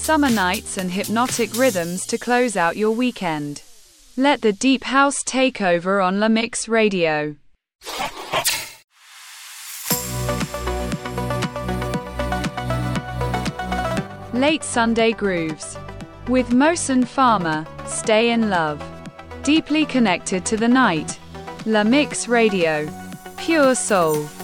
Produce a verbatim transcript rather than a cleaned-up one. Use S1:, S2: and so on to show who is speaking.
S1: summer nights and hypnotic rhythms to close out your weekend. Let the deep house take over on La Mix Radio. Late Sunday Grooves. With Mohsen Farmer, Stay in Love. Deeply connected to the night. La Mix Radio. Pure Soul.